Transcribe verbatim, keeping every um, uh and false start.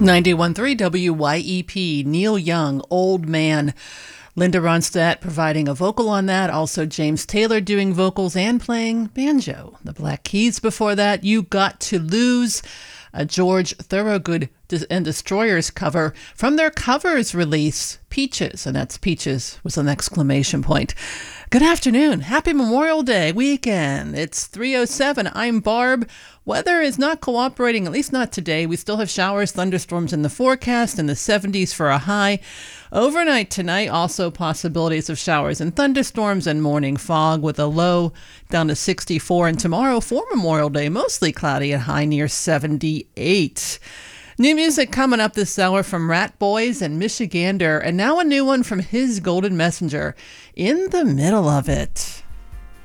ninety-one point three W Y E P, Neil Young, Old Man. Linda Ronstadt providing a vocal on that. Also James Taylor doing vocals and playing banjo. The Black Keys before that, You Got to Lose, a George Thorogood and Destroyers cover from their covers release, Peaches. And that's Peaches with an exclamation point. Good afternoon. Happy Memorial Day weekend. It's three oh seven. I'm Barb. Weather is not cooperating, at least not today. We still have showers, thunderstorms in the forecast, in the seventies for a high. Overnight tonight, also possibilities of showers and thunderstorms and morning fog with a low down to sixty-four. And tomorrow for Memorial Day, mostly cloudy and high near seventy-eight. New music coming up this hour from Rat Boys and Michigander, and now a new one from His Golden Messenger, In the Middle of It.